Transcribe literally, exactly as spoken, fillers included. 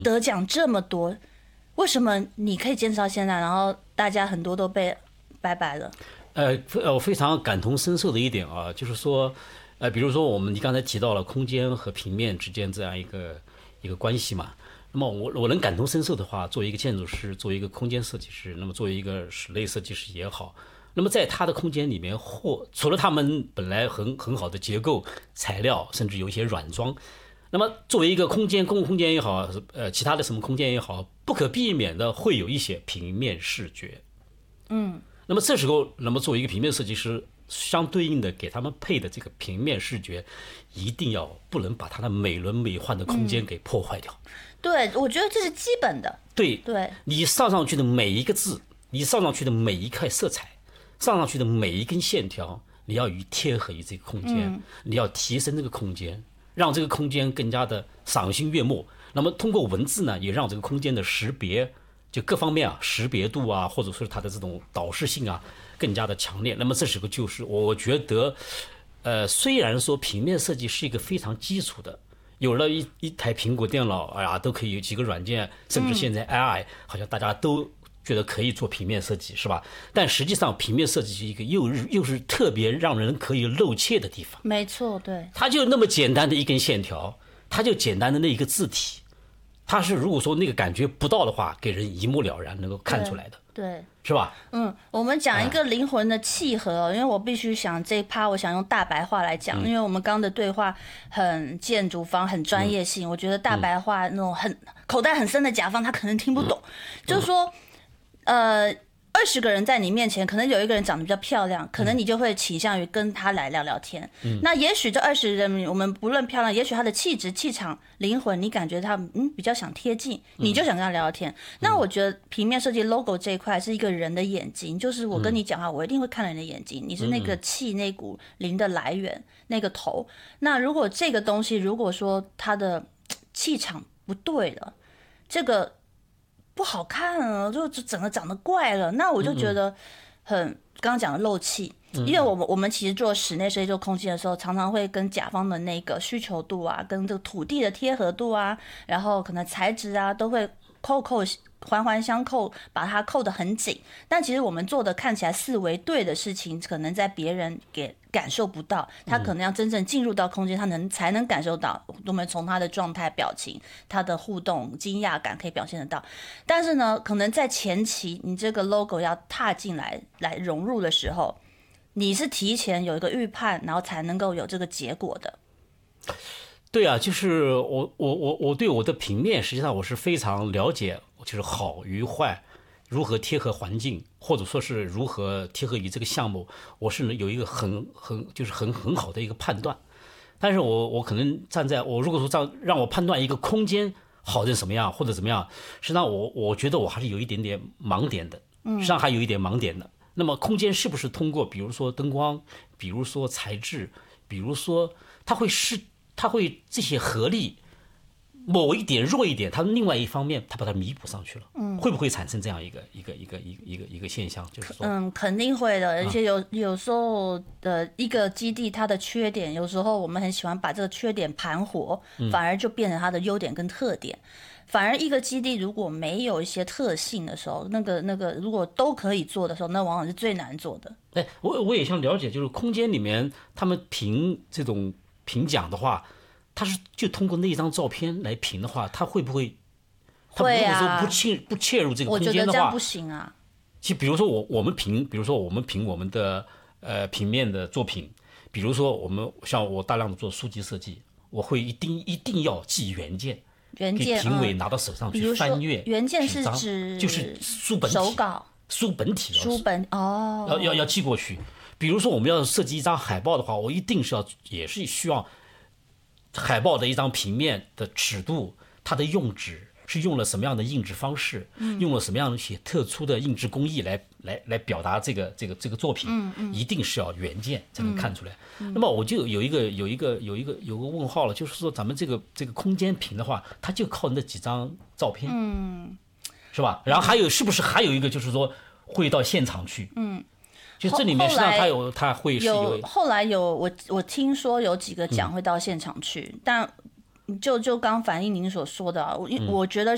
得奖这么多，为什么你可以坚持到现在，然后大家很多都被拜拜了？ 呃，我非常感同身受的一点啊，就是说，呃，比如说我们你刚才提到了空间和平面之间这样一个一个关系嘛。那么我我能感同身受的话，作为一个建筑师，作为一个空间设计师，那么作为一个室内设计师也好，那么在他的空间里面，或除了他们本来很很好的结构材料，甚至有一些软装，那么作为一个空间公共空间也好，呃，其他的什么空间也好，不可避免的会有一些平面视觉。 嗯， 那么这时候，那么作为一个平面设计师，相对应的给他们配的这个平面视觉，一定要不能把它的美轮美奂的空间给破坏掉。嗯， 对，我觉得这是基本的。 对， 对， 你上上去的每一个字，你上上去的每一块色彩，上上去的每一根线条，你要与贴合于这个空间，嗯，你要提升这个空间，让这个空间更加的赏心悦目。那么通过文字呢，也让这个空间的识别，就各方面啊，识别度啊，或者说它的这种导视性啊，更加的强烈。那么这时候就是我觉得，呃，虽然说平面设计是一个非常基础的。有了一一台苹果电脑，哎呀，都可以有几个软件，甚至现在 A I，、嗯、好像大家都觉得可以做平面设计，是吧？但实际上，平面设计是一个又又是特别让人可以露怯的地方。 没错，对， 它就那么简单的一根线条，它就简单的那一个字体，它是如果说那个感觉不到的话，给人一目了然能够看出来的。 对， 是吧？ 嗯，我们讲一个灵魂的契合、哦，因为我必须想这一趴，我想用大白话来讲、嗯，因为我们刚的对话很建筑方，很专业性、嗯，我觉得大白话那种很口袋很深的甲方，他可能听不懂，嗯、就是说，呃。二十个人在你面前，可能有一个人长得比较漂亮，可能你就会倾向于跟他来聊聊天。嗯、那也许这二十人，我们不论漂亮，也许他的气质、气场、灵魂，你感觉他嗯比较想贴近，你就想跟他聊聊天。嗯、那我觉得平面设计 logo 这一块是一个人的眼睛，就是我跟你讲话，我一定会看了你的眼睛，你是那个气、那股灵的来源，那个头。那如果这个东西，如果说它的气场不对了，这个。不好看了，就整个长得怪了，那我就觉得很刚刚讲的漏气，因为我们我们其实做室内设计做空间的时候，常常会跟甲方的那个需求度啊，跟这个土地的贴合度啊，然后可能材质啊，都会扣扣环环相扣，把它扣得很紧。但其实我们做的看起来四维对的事情，可能在别人给感受不到，他可能要真正进入到空间，他能才能感受到。我们从他的状态、表情、他的互动、惊讶感可以表现得到。但是呢，可能在前期，你这个 logo 要踏进来来融入的时候，你是提前有一个预判，然后才能够有这个结果的。 对啊，就是我我我我对我的平面，实际上我是非常了解，就是好与坏，如何贴合环境，或者说是如何贴合于这个项目，我是有一个很很就是很很好的一个判断。但是我我可能站在我如果说让让我判断一个空间好成什么样或者怎么样，实际上我我觉得我还是有一点点盲点的，实际上还有一点盲点的。那么空间是不是通过比如说灯光，比如说材质，比如说它会是它会这些合力某一点弱一点，它另外一方面它把它弥补上去了，嗯，会不会产生这样一个一个一个一个一个一个现象？就是说， 嗯，肯定会的。而且有有时候的一个基地它的缺点，有时候我们很喜欢把这个缺点盘活，反而就变成它的优点跟特点。反而一个基地如果没有一些特性的时候，那个那个如果都可以做的时候，那往往是最难做的。 哎，我我也想了解，就是空间里面他们评这种评奖的话，他是就通过那一张照片来评的话，他会不会？ 会啊。 他如果说不切不切入这个空间的话， 我觉得这样不行啊。 其实比如说我我们评，比如说我们评我们的呃平面的作品，比如说我们像我大量的做书籍设计，我会一定一定要寄原件。 原件， 给评委拿到手上去翻阅。 原件是指就是书本体手稿， 书本体书本哦， 要要要寄过去。比如说我们要设计一张海报的话，我一定是要也是需要海报的一张平面的尺度，它的用纸是用了什么样的印制方式，嗯、用了什么样的一些特殊的印制工艺来来来表达这个这个这个作品，嗯嗯、一定是要原件才能看出来。嗯、那么我就有一个有一个有一个有个问号了，就是说咱们这个这个空间屏的话，它就靠那几张照片，嗯，是吧？然后还有是不是还有一个就是说会到现场去，嗯。就这里面实际上它有，它会是有。 有后来有我我听说有几个奖会到现场去，嗯、但就就刚反映您所说的、啊，我、嗯、我觉得